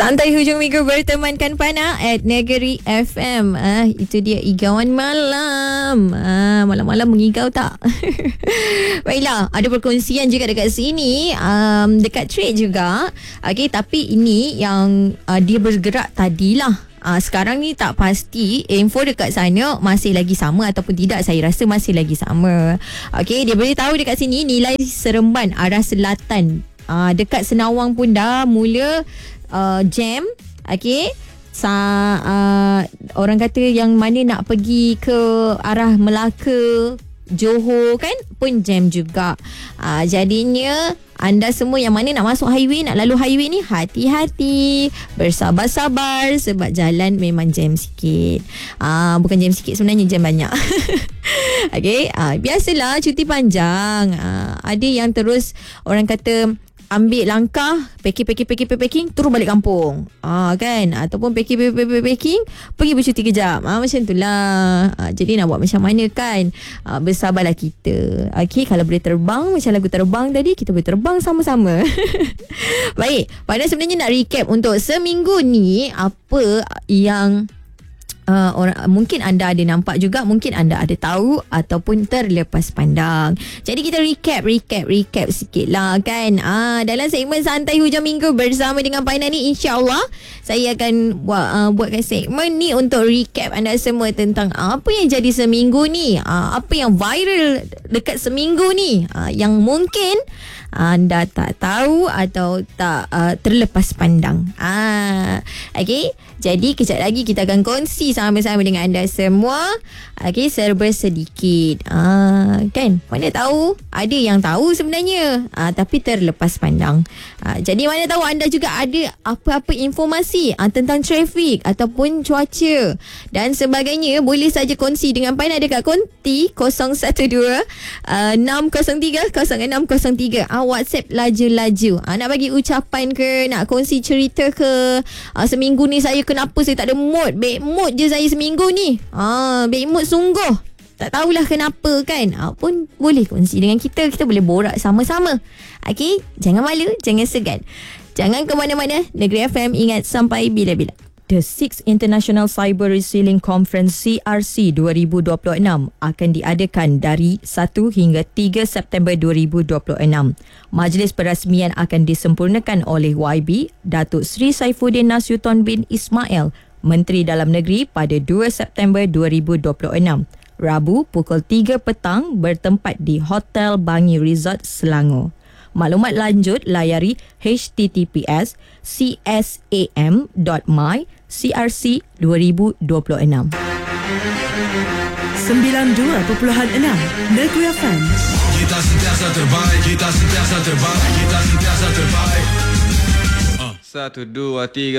Santai hujung minggu bertemankan Pana at Negeri FM. Itu dia Igauan Malam. Malam-malam mengigau tak? Baiklah, ada perkongsian juga dekat sini, dekat trade juga. Okay, tapi ini yang dia bergerak tadilah. Sekarang ni tak pasti info dekat sana masih lagi sama ataupun tidak. Saya rasa masih lagi sama. Okay, dia beritahu dekat sini nilai Seremban arah selatan, dekat Senawang pun dah mula jam. Okay, orang kata yang mana nak pergi ke arah Melaka, Johor kan pun jam juga. Jadinya anda semua yang mana nak masuk highway, nak lalu highway ni, hati-hati, bersabar-sabar sebab jalan memang jam sikit. Bukan jam sikit sebenarnya, jam banyak. Okay, biasalah cuti panjang, ada yang terus orang kata ambil langkah packing terus balik kampung, kan, ataupun packing pergi bercuti kejap, macam itulah. Jadi nak buat macam mana kan, bersabarlah kita. Okay, kalau boleh terbang macam lagu terbang tadi, kita boleh terbang sama-sama. Baik, pada sebenarnya nak recap untuk seminggu ni apa yang mungkin anda ada nampak juga, mungkin anda ada tahu ataupun terlepas pandang. Jadi kita recap sikit lah kan. Dalam segmen Santai Hujung Minggu bersama dengan Paina ni, insyaAllah saya akan buatkan segmen ni untuk recap anda semua tentang apa yang jadi seminggu ni, apa yang viral dekat seminggu ni, yang mungkin anda tak tahu atau tak terlepas pandang. Okay, jadi kejap lagi kita akan kongsi sama-sama dengan anda semua. Okay, serba sedikit, kan, mana tahu ada yang tahu sebenarnya, tapi terlepas pandang. Jadi mana tahu anda juga ada apa-apa informasi tentang trafik ataupun cuaca dan sebagainya, boleh saja kongsi dengan Paina dekat konti 012-603-0603. WhatsApp laju-laju. Nak bagi ucapan ke, nak kongsi cerita ke, seminggu ni saya kenapa saya tak ada mood, bad mood je saya seminggu ni, bad mood sungguh, tak tahulah kenapa kan, pun boleh kongsi dengan kita boleh borak sama-sama. Okay, jangan malu, jangan segan, jangan ke mana-mana. Negeri FM, ingat sampai bila-bila. The 6th International Cyber Resilient Conference CRC 2026 akan diadakan dari 1 hingga 3 September 2026. Majlis perasmian akan disempurnakan oleh YB Datuk Seri Saifuddin Nasution bin Ismail, Menteri Dalam Negeri, pada 2 September 2026. Rabu pukul 3 petang bertempat di Hotel Bangi Resort, Selangor. Maklumat lanjut layari https://crc.my/crc2026. 92.6 Negeri FM. Kita sentiasa terbaik, kita sentiasa terbaik, kita sentiasa terbaik. 1, 2, 3